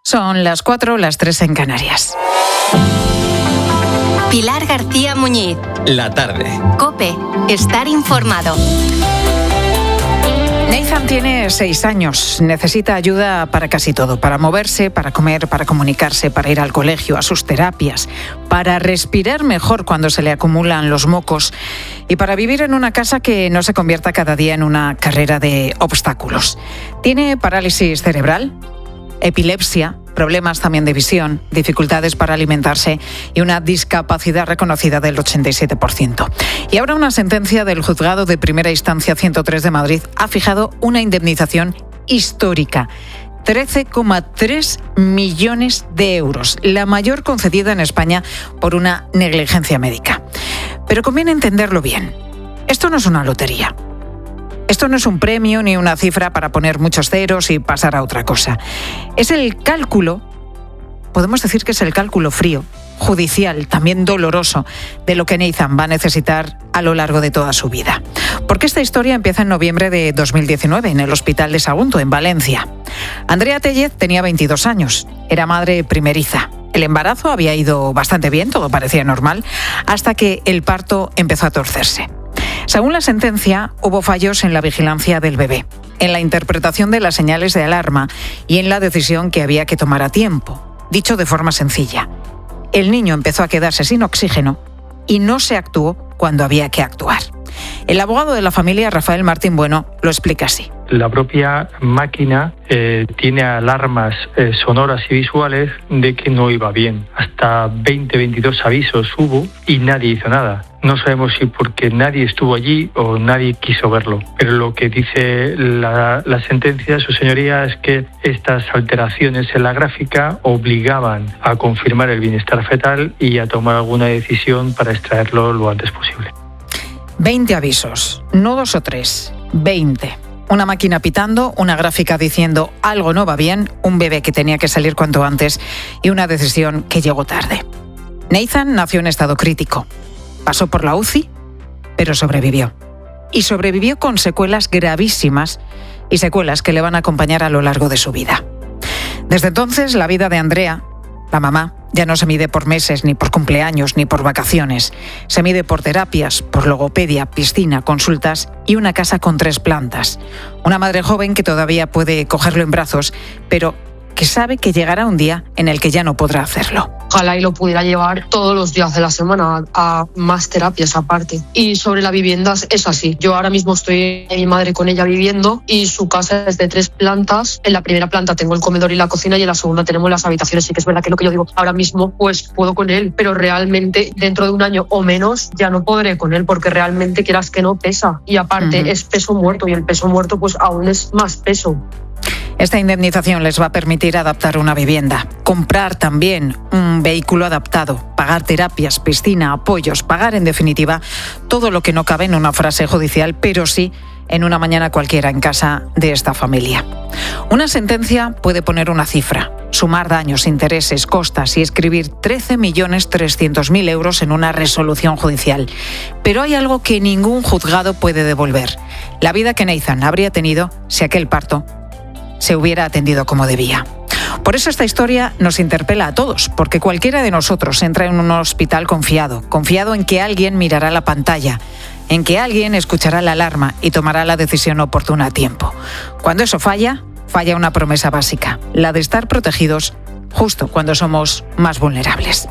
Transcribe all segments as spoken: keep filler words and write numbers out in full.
Son las cuatro, las tres en Canarias. Pilar García Muñiz. La tarde. COPE. Estar informado. Nathan tiene seis años. Necesita ayuda para casi todo. Para moverse, para comer, para comunicarse, para ir al colegio, a sus terapias, para respirar mejor cuando se le acumulan los mocos y para vivir en una casa que no se convierta cada día en una carrera de obstáculos. Tiene parálisis cerebral, epilepsia, problemas también de visión, dificultades para alimentarse y una discapacidad reconocida del ochenta y siete por ciento. Y ahora una sentencia del Juzgado de Primera Instancia ciento tres de Madrid ha fijado una indemnización histórica. trece coma tres millones de euros, la mayor concedida en España por una negligencia médica. Pero conviene entenderlo bien. Esto no es una lotería. Esto no es un premio ni una cifra para poner muchos ceros y pasar a otra cosa. Es el cálculo, podemos decir que es el cálculo frío, judicial, también doloroso, de lo que Nathan va a necesitar a lo largo de toda su vida. Porque esta historia empieza en noviembre de dos mil diecinueve en el Hospital de Sagunto, en Valencia. Andrea Tellez tenía veintidós años, era madre primeriza. El embarazo había ido bastante bien, todo parecía normal, hasta que el parto empezó a torcerse. Según la sentencia, hubo fallos en la vigilancia del bebé, en la interpretación de las señales de alarma y en la decisión que había que tomar a tiempo. Dicho de forma sencilla, el niño empezó a quedarse sin oxígeno y no se actuó cuando había que actuar. El abogado de la familia, Rafael Martín Bueno, lo explica así. La propia máquina eh, tiene alarmas eh, sonoras y visuales de que no iba bien. Hasta veinte, veintidós avisos hubo y nadie hizo nada. No sabemos si porque nadie estuvo allí o nadie quiso verlo. Pero lo que dice la, la sentencia, su señoría, es que estas alteraciones en la gráfica obligaban a confirmar el bienestar fetal y a tomar alguna decisión para extraerlo lo antes posible. veinte avisos, no dos o tres, veinte. Una máquina pitando, una gráfica diciendo algo no va bien, un bebé que tenía que salir cuanto antes y una decisión que llegó tarde. Nathan nació en estado crítico. Pasó por la U C I, pero sobrevivió. Y sobrevivió con secuelas gravísimas y secuelas que le van a acompañar a lo largo de su vida. Desde entonces, la vida de Andrea, la mamá, ya no se mide por meses, ni por cumpleaños, ni por vacaciones. Se mide por terapias, por logopedia, piscina, consultas y una casa con tres plantas. Una madre joven que todavía puede cogerlo en brazos, pero que sabe que llegará un día en el que ya no podrá hacerlo. Ojalá y lo pudiera llevar todos los días de la semana a, a más terapias aparte. Y sobre la vivienda es así. Yo ahora mismo estoy mi madre con ella viviendo y su casa es de tres plantas. En la primera planta tengo el comedor y la cocina y en la segunda tenemos las habitaciones. Sí que es verdad que lo que yo digo, ahora mismo pues puedo con él, pero realmente dentro de un año o menos ya no podré con él porque realmente quieras que no pesa. Y aparte uh-huh. es peso muerto y el peso muerto pues aún es más peso. Esta indemnización les va a permitir adaptar una vivienda, comprar también un vehículo adaptado, pagar terapias, piscina, apoyos, pagar en definitiva todo lo que no cabe en una frase judicial, pero sí en una mañana cualquiera en casa de esta familia. Una sentencia puede poner una cifra, sumar daños, intereses, costas y escribir trece millones trescientos mil euros en una resolución judicial. Pero hay algo que ningún juzgado puede devolver: la vida que Nathan habría tenido si aquel parto se hubiera atendido como debía. Por eso esta historia nos interpela a todos, porque cualquiera de nosotros entra en un hospital confiado, confiado en que alguien mirará la pantalla, en que alguien escuchará la alarma y tomará la decisión oportuna a tiempo. Cuando eso falla, falla una promesa básica, la de estar protegidos justo cuando somos más vulnerables.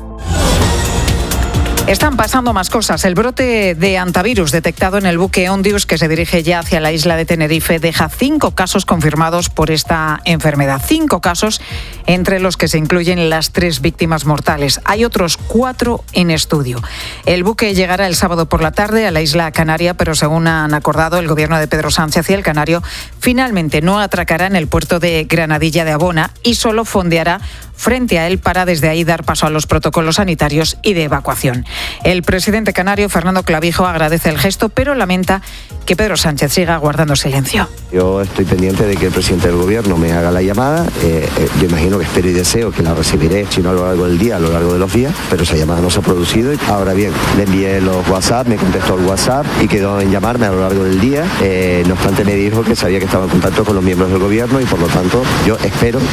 Están pasando más cosas. El brote de hantavirus detectado en el buque Ondius, que se dirige ya hacia la isla de Tenerife, deja cinco casos confirmados por esta enfermedad. Cinco casos, entre los que se incluyen las tres víctimas mortales. Hay otros cuatro en estudio. El buque llegará el sábado por la tarde a la isla canaria, pero según han acordado el gobierno de Pedro Sánchez y el canario, finalmente no atracará en el puerto de Granadilla de Abona y solo fondeará frente a él para desde ahí dar paso a los protocolos sanitarios y de evacuación. El presidente canario, Fernando Clavijo, agradece el gesto, pero lamenta que Pedro Sánchez siga guardando silencio. Yo estoy pendiente de que el presidente del gobierno me haga la llamada. Eh, eh, yo imagino que espero y deseo que la recibiré, si no a lo largo del día, a lo largo de los días, pero esa llamada no se ha producido. Ahora bien, le envié los WhatsApp, me contestó el WhatsApp y quedó en llamarme a lo largo del día. Eh, no obstante, me dijo que sabía que estaba en contacto con los miembros del gobierno y por lo tanto yo espero